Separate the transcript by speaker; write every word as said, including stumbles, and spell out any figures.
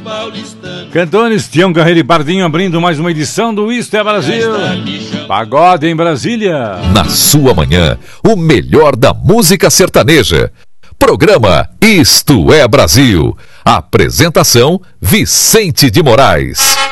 Speaker 1: Cantores Tião Carreiro e Pardinho abrindo mais uma edição do Isto é Brasil. Pagode em Brasília.
Speaker 2: Na sua manhã, o melhor da música sertaneja. Programa Isto é Brasil. Apresentação Vicente de Moraes.